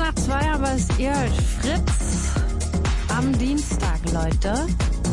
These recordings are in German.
2, aber es ihr hört Fritz am Dienstag, Leute.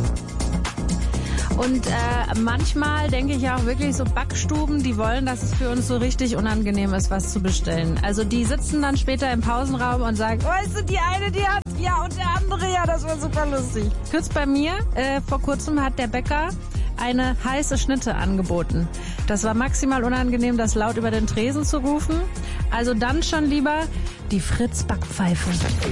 Und manchmal denke ich auch wirklich so Backstuben, die wollen, dass es für uns so richtig unangenehm ist, was zu bestellen. Also die sitzen dann später im Pausenraum und sagen, weißt du, die eine, die hat ja und der andere, ja, das war super lustig. Kurz bei mir, vor kurzem hat der Bäcker eine heiße Schnitte angeboten. Das war maximal unangenehm, das laut über den Tresen zu rufen. Also dann schon lieber die Fritz-Backpfeife.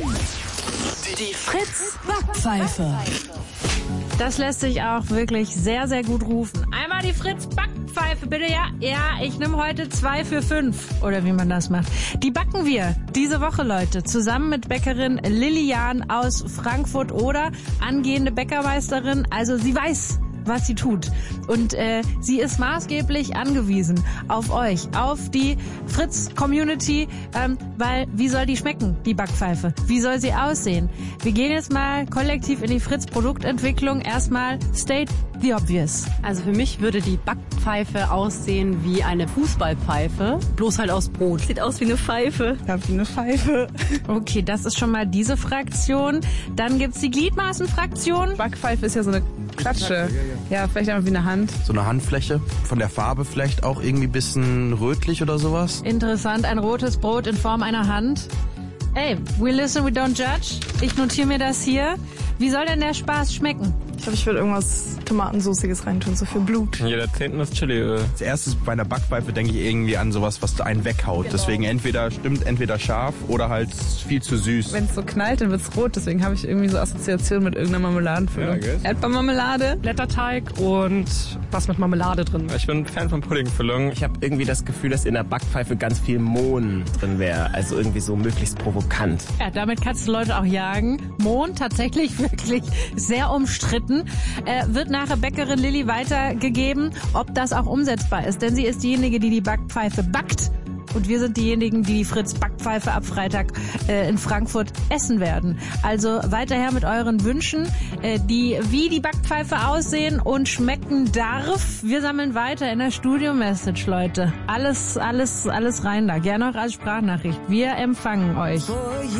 Die Fritz-Backpfeife. Das lässt sich auch wirklich sehr, sehr gut rufen. Einmal die Fritz-Backpfeife, bitte, ja? Ja, ich nehme heute 2 für 5. Oder wie man das macht. Die backen wir diese Woche, Leute. Zusammen mit Bäckerin Lilian aus Frankfurt oder angehende Bäckermeisterin. Also sie weiß, was sie tut. Und sie ist maßgeblich angewiesen auf euch, auf die Fritz-Community, weil wie soll die schmecken, die Backpfeife? Wie soll sie aussehen? Wir gehen jetzt mal kollektiv in die Fritz-Produktentwicklung. Erstmal state the obvious. Also für mich würde die Backpfeife aussehen wie eine Fußballpfeife, bloß halt aus Brot. Sieht aus wie eine Pfeife. Ja, wie eine Pfeife. Okay, das ist schon mal diese Fraktion. Dann gibt's die Gliedmaßenfraktion. Backpfeife ist ja so eine Klatsche. Ja, vielleicht einfach wie eine Hand. So eine Handfläche, von der Farbe vielleicht auch irgendwie ein bisschen rötlich oder sowas. Interessant, ein rotes Brot in Form einer Hand. Ey, we listen, we don't judge. Ich notiere mir das hier. Wie soll denn der Spaß schmecken? Ich glaube, ich würde irgendwas Tomatensoßiges reintun, so für Blut. Jeder Zehnten ist Chiliöl. Als erstes bei einer Backpfeife denke ich irgendwie an sowas, was einen weghaut. Genau. Deswegen entweder scharf oder halt viel zu süß. Wenn es so knallt, dann wird's rot. Deswegen habe ich irgendwie so Assoziationen mit irgendeiner Marmeladenfüllung. Ja, Erdbeermarmelade. Blätterteig und was mit Marmelade drin. Ich bin Fan von Puddingfüllung. Ich habe irgendwie das Gefühl, dass in der Backpfeife ganz viel Mohn drin wäre. Also irgendwie so möglichst provokant. Ja, damit kannst du Leute auch jagen. Mohn, tatsächlich wirklich sehr umstritten. Wird nachher Bäckerin Lilly weitergegeben, ob das auch umsetzbar ist. Denn sie ist diejenige, die die Backpfeife backt. Und wir sind diejenigen, die die Fritz-Backpfeife ab Freitag in Frankfurt essen werden. Also weiterher mit euren Wünschen, wie die Backpfeife aussehen und schmecken darf. Wir sammeln weiter in der Studio-Message, Leute. Alles rein da. Gerne auch als Sprachnachricht. Wir empfangen euch.